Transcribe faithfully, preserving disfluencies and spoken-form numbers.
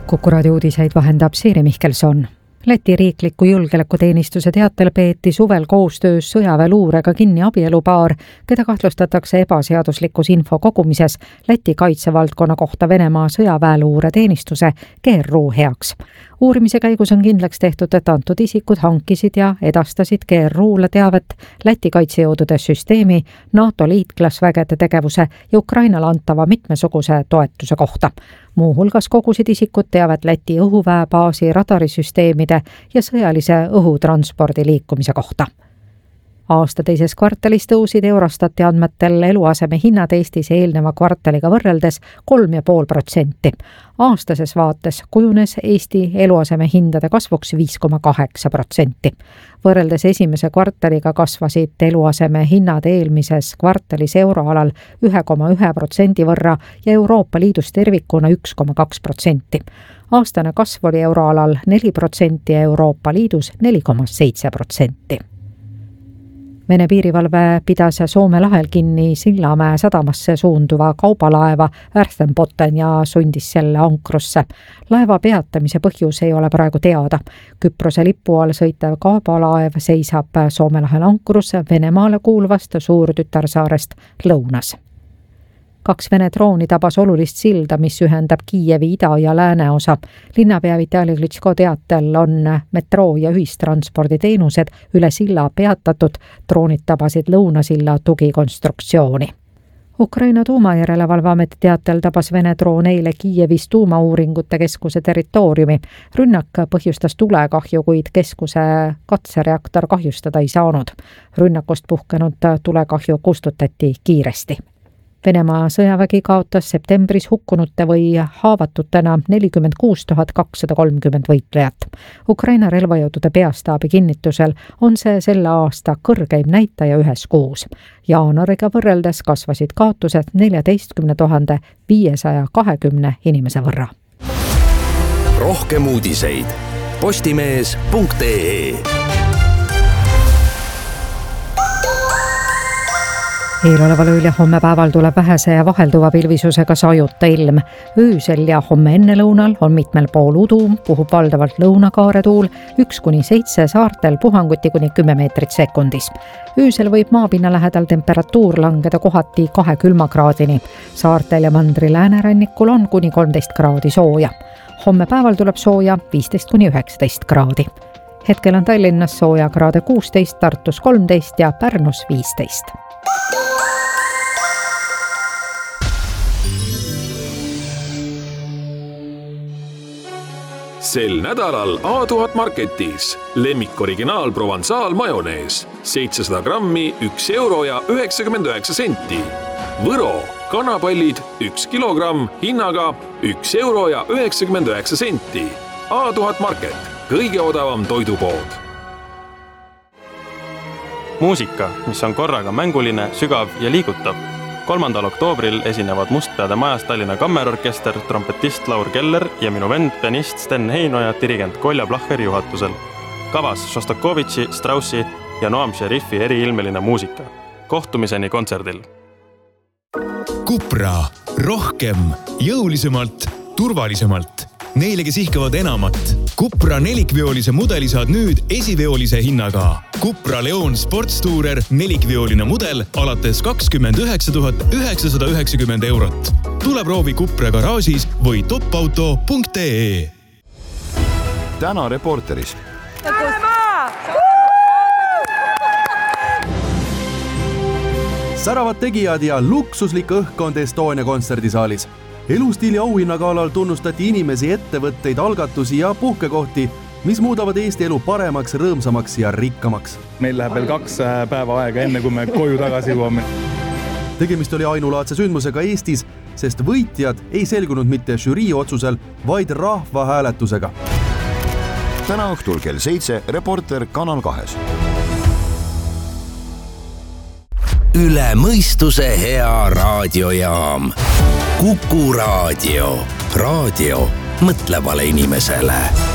Kuku raadio uudiseid vahendab Siiri Mihkelson. Läti riikliku julgeolekuteenistuse teatel peeti suvel koostöös sõjaväeluurega kinni abielupaar, keda kahtlustatakse ebaseaduslikus info kogumises Läti kaitsevaldkonna kohta Venemaa sõjaväeluure teenistuse G R U heaks. Uurimise käigus on kindlaks tehtud, et antud isikud hankisid ja edastasid G R U-le teavet Läti kaitsejõudude süsteemi, NATO liitlasvägede tegevuse ja Ukrainale antava mitmesuguse toetuse kohta. Muuhulgas kogusid isikud teavet Läti õhuväebaasi radarisüsteemide ja sõjalise õhutranspordi liikumise kohta. Aasta teises kvartalis tõusid Eurostati andmetel eluaseme hinnad Eestis eelneva kvartaliga võrreldes kolm ja pool protsenti. Aastases vaates kujunes Eesti eluaseme hindade kasvuks viis koma kaheksa protsenti. Võrreldes esimese kvartaliga kasvasid eluaseme hinnad eelmises kvartalis euroalal üks koma üks protsendi võrra ja Euroopa Liidus tervikuna üks koma kaks protsenti. Aastane kasv oli euroalal neli protsenti ja Euroopa Liidus neli koma seitse protsenti. Vene piirivalve pidas Soome lahel kinni Sillamäe sadamasse suunduva kaubalaeva Värthenbotten ja sundis selle ankrusse. Laeva peatamise põhjus ei ole praegu teada. Küprose lipu all sõitev kaubalaev seisab Soome lahel ankrus Venemaale kuuluvast suurtütarsaarest lõunas. Kaks Vene drooni tabas olulist silda, mis ühendab Kiievi ida- ja lääneosa. Linnapea Vitali Klitschko teatel on metroo- ja ühistransporditeenused üle silla peatatud, droonid tabasid lõunasilla tugikonstruktsiooni. Ukraina tuumajärelevalveameti teatel tabas Vene droon eile Kiievis tuumauuringute keskuse territooriumi. Rünnak põhjustas tulekahju, kuid keskuse katsereaktor kahjustada ei saanud. Rünnakust puhkenud tulekahju kustutati kiiresti. Venemaa sõjavägi kaotas septembris hukkunute või haavatutena nelikümmend kuus tuhat kakssada kolmkümmend võitlejat. Ukraina relvajõudude peastaabi kinnitusel on see selle aasta kõrgeim näitaja ühes kuus. Jaanuariga võrreldes kasvasid kaotused neljateistkümne tuhande viiesaja kahekümne inimese võrra. Rohkem uudiseid postimees punkt ee. Eeloleval ööl ja homme päeval tuleb vähese ja vahelduva pilvisusega sajuta ilm. Öösel ja homme ennelõunal on mitmel pool udu, puhub valdavalt lõunakaaretuul, üks kuni seitse saartel puhanguti kuni kümme meetrit sekundis. Öösel võib maapinna lähedal temperatuur langeda kohati kahe külmakraadini. Saartel ja mandri läänerannikul on kuni kolmteist kraadi sooja. Homme päeval tuleb sooja viisteist kuni üheksateist kraadi. Hetkel on Tallinnas sooja kraade kuusteist, Tartus kolmteist ja Pärnus viisteist. Sel nädalal A tuhat Marketis lemmik originaal Provençal majonees seitsesada grammi üks euro ja üheksakümmend üheksa senti. Võro kanapallid üks kilogramm hinnaga üks euro ja üheksakümmend üheksa senti. A tuhat Market, kõige odavam toidupood. Muusika, mis on korraga mänguline, sügav ja liigutav. kolmandal oktoobril esinevad Mustpeade majas Tallinna Kammerorkester, trompetist Laur Keller ja minu vend, pianist Sten Heino ja dirigent Kolja Placheri juhatusel. Kavas Šostakovitši, Straussi ja Noam Šerifi eriilmeline muusika. Kohtumiseni kontserdil. Cupra. Rohkem, jõulisemalt, turvalisemalt. Neile, kes ihkavad enamat. Cupra nelikveolise mudeli saad nüüd esiveolise hinnaga. Cupra Leon Sportstourer nelikveoline mudel alates kakskümmend üheksa tuhat üheksasada üheksakümmend eurot. Tule proovi Cupra garaažis või topauto punkt ee. Täna Reporteris. Säravad tegijad ja luksuslik õhkkond Estonia kontserdisaalis. Elustiili auhinnagaalal tunnustati inimesi, ettevõtteid, algatusi ja puhkekohti, mis muudavad Eesti elu paremaks, rõõmsamaks ja rikkamaks. Meil läheb veel kaks päeva aega enne, kui me koju tagasi jõuame. Tegemist oli ainulaadse sündmusega Eestis, sest võitjad ei selgunud mitte žürii otsusel, vaid rahva hääletusega. Täna õhtul kell seitse Reporter Kanal kahes. Üle mõistuse hea raadiojaam. Kuku raadio. Raadio mõtlevale inimesele.